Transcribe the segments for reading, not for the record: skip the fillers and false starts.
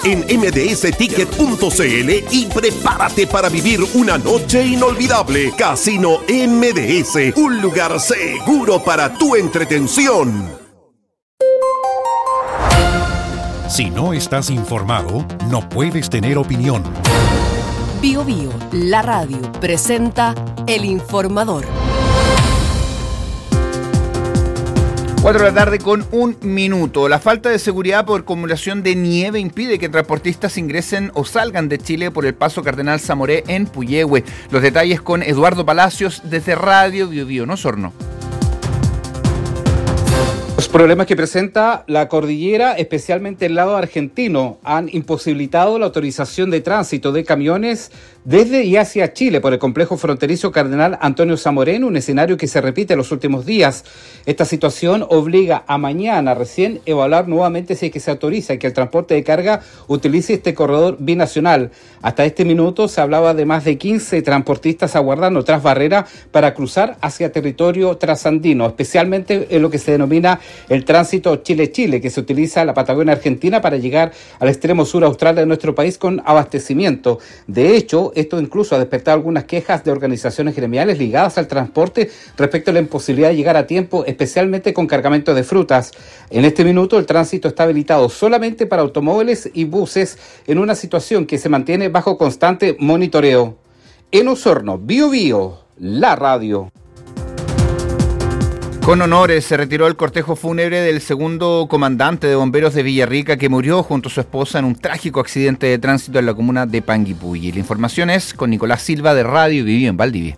en mdsticket.cl y prepárate para vivir una noche inolvidable. Casino MDS, un lugar seguro para tu entretención. Si no estás informado, no puedes tener opinión. Bio Bio, la radio, presenta El Informador. 4 de la tarde con 1 minuto. La falta de seguridad por acumulación de nieve impide que transportistas ingresen o salgan de Chile por el paso Cardenal Zamoré en Puyehue. Los detalles con Eduardo Palacios desde Radio Bio Bio, ¿no, Osorno? Los problemas que presenta la cordillera, especialmente el lado argentino, han imposibilitado la autorización de tránsito de camiones desde y hacia Chile por el complejo fronterizo Cardenal Antonio Zamoré, un escenario que se repite en los últimos días. Esta situación obliga a mañana recién evaluar nuevamente si es que se autoriza que el transporte de carga utilice este corredor binacional. Hasta este minuto se hablaba de más de 15 transportistas aguardando tras barrera para cruzar hacia territorio trasandino, especialmente en lo que se denomina el tránsito Chile-Chile, que se utiliza en la Patagonia Argentina para llegar al extremo sur austral de nuestro país con abastecimiento. De hecho, esto incluso ha despertado algunas quejas de organizaciones gremiales ligadas al transporte respecto a la imposibilidad de llegar a tiempo, especialmente con cargamento de frutas. En este minuto el tránsito está habilitado solamente para automóviles y buses en una situación que se mantiene bajo constante monitoreo. En Osorno, Bio Bio, la radio. Con honores se retiró el cortejo fúnebre del segundo comandante de bomberos de Villarrica, que murió junto a su esposa en un trágico accidente de tránsito en la comuna de Panguipulli. La información es con Nicolás Silva de Radio Bio Bio en Valdivia.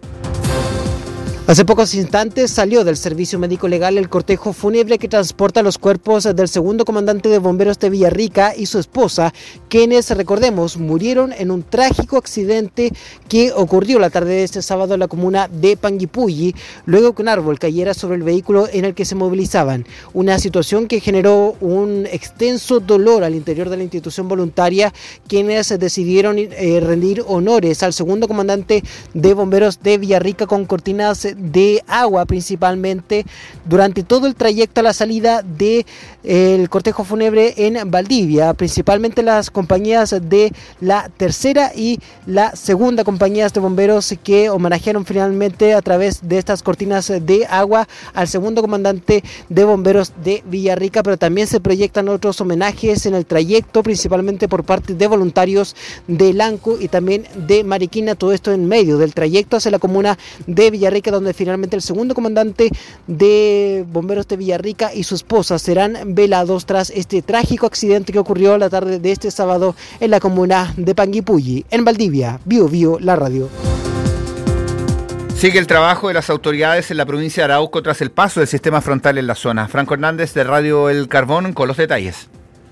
Hace pocos instantes salió del servicio médico legal el cortejo fúnebre que transporta los cuerpos del segundo comandante de bomberos de Villarrica y su esposa, quienes, recordemos, murieron en un trágico accidente que ocurrió la tarde de este sábado en la comuna de Panguipulli, luego que un árbol cayera sobre el vehículo en el que se movilizaban. Una situación que generó un extenso dolor al interior de la institución voluntaria, quienes decidieron rendir honores al segundo comandante de bomberos de Villarrica con cortinas de agua principalmente durante todo el trayecto a la salida del cortejo fúnebre en Valdivia, principalmente las compañías de la tercera y la segunda compañías de bomberos que homenajearon finalmente a través de estas cortinas de agua al segundo comandante de bomberos de Villarrica, pero también se proyectan otros homenajes en el trayecto, principalmente por parte de voluntarios de Lanco y también de Mariquina, todo esto en medio del trayecto hacia la comuna de Villarrica, donde finalmente el segundo comandante de bomberos de Villarrica y su esposa serán velados tras este trágico accidente que ocurrió la tarde de este sábado en la comuna de Panguipulli, en Valdivia. Bio Bio, la radio. Sigue el trabajo de las autoridades en la provincia de Arauco tras el paso del sistema frontal en la zona. Franco Hernández de Radio El Carbón con los detalles.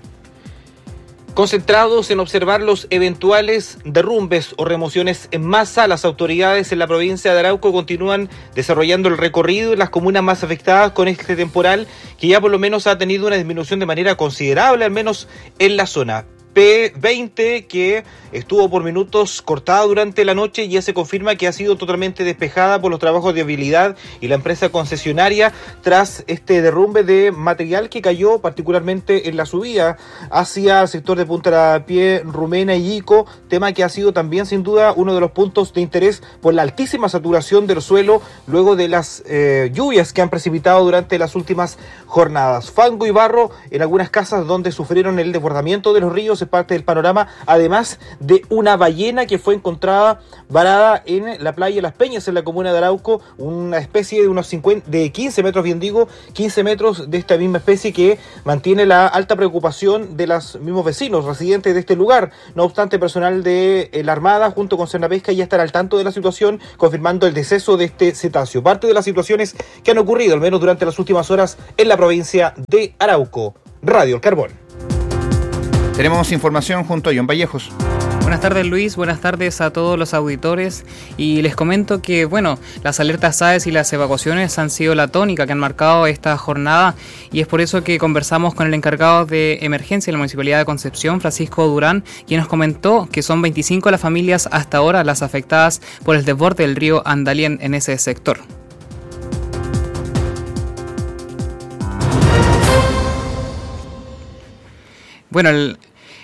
Concentrados en observar los eventuales derrumbes o remociones en masa, las autoridades en la provincia de Arauco continúan desarrollando el recorrido en las comunas más afectadas con este temporal, que ya por lo menos ha tenido una disminución de manera considerable, al menos en la zona. P20, que estuvo por minutos cortada durante la noche, ya se confirma que ha sido totalmente despejada por los trabajos de habilidad y la empresa concesionaria tras este derrumbe de material que cayó particularmente en la subida hacia el sector de Punta Lavapié, Rumena y Ico, tema que ha sido también sin duda uno de los puntos de interés por la altísima saturación del suelo luego de las lluvias que han precipitado durante las últimas jornadas. Fango y barro en algunas casas donde sufrieron el desbordamiento de los ríos es parte del panorama, además de una ballena que fue encontrada varada en la playa Las Peñas en la comuna de Arauco, una especie de unos 15 metros, 15 metros de esta misma especie que mantiene la alta preocupación de los mismos vecinos residentes de este lugar. No obstante, personal de la Armada junto con Cernapesca ya están al tanto de la situación, confirmando el deceso de este cetáceo. Parte de las situaciones que han ocurrido, al menos durante las últimas horas, en la provincia de Arauco. Radio El Carbón. Tenemos información junto a John Vallejos. Buenas tardes, Luis, buenas tardes a todos los auditores y les comento que, las alertas AES y las evacuaciones han sido la tónica que han marcado esta jornada y es por eso que conversamos con el encargado de emergencia de la Municipalidad de Concepción, Francisco Durán, quien nos comentó que son 25 las familias hasta ahora las afectadas por el desborde del río Andalién en ese sector.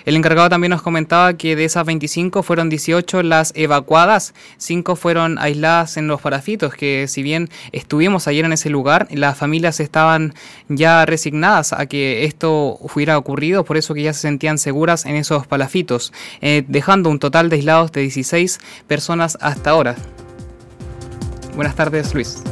El encargado también nos comentaba que de esas 25 fueron 18 las evacuadas, 5 fueron aisladas en los palafitos, que si bien estuvimos ayer en ese lugar, las familias estaban ya resignadas a que esto hubiera ocurrido, por eso que ya se sentían seguras en esos palafitos, dejando un total de aislados de 16 personas hasta ahora. Buenas tardes, Luis.